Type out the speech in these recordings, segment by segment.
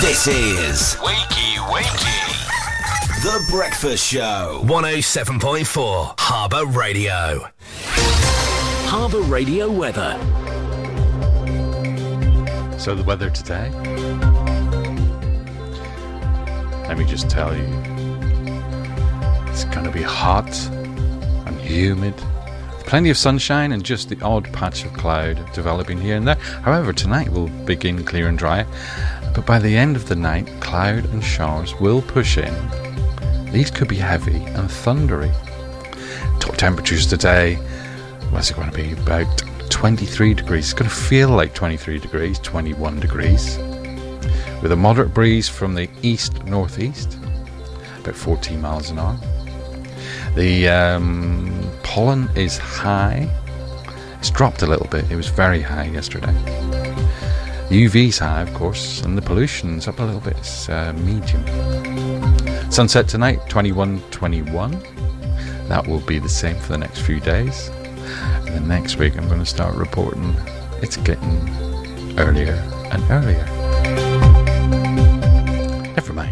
This is Wakey Wakey, The Breakfast Show. 107.4 Harbour Radio. Harbour Radio weather. So the weather today, let me just tell you, it's going to be hot and humid. Plenty of sunshine and just the odd patch of cloud developing here and there. However, tonight will begin clear and dry, but by the end of the night, cloud and showers will push in. These could be heavy and thundery. Top temperatures today, what's it going to be? About 23 degrees. It's going to feel like 23 degrees, 21 degrees. With a moderate breeze from the east-northeast, about 14 miles an hour. The pollen is high. It's dropped a little bit. It was very high yesterday. The UV's high, of course, and the pollution's up a little bit. It's medium. Sunset tonight, 21:21. That will be the same for the next few days. And then next week I'm going to start reporting it's getting earlier and earlier. Never mind.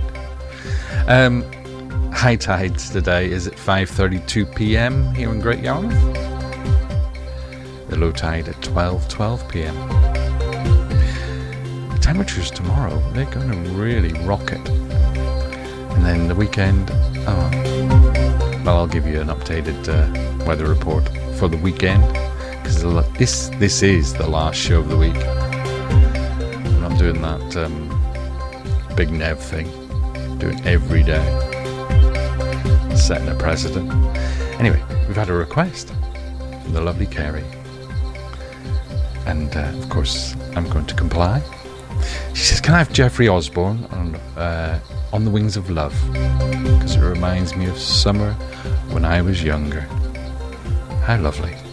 High tide today is at 5:32 p.m. here in Great Yarmouth. The low tide at 12:12 p.m. The temperatures tomorrow, they're going to really rocket. And then the weekend, well, I'll give you an updated weather report for the weekend, because this is the last show of the week. I'm not doing that Big Nev thing, doing every day, setting a precedent. Anyway, we've had a request from the lovely Kerry, and of course I'm going to comply. She says, can I have Jeffrey Osborne on the Wings of Love, because it reminds me of summer when I was younger. How lovely.